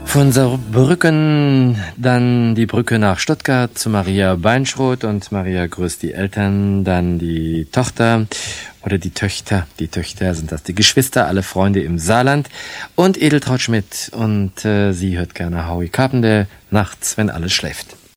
Von Saarbrücken dann die Brücke nach Stuttgart zu Maria Beinschroth und Maria grüßt die Eltern, dann die Tochter oder die Töchter. Die Töchter sind das, die Geschwister, alle Freunde im Saarland und Edeltraud Schmidt und sie hört gerne Howie Carpenter nachts, wenn alles schläft.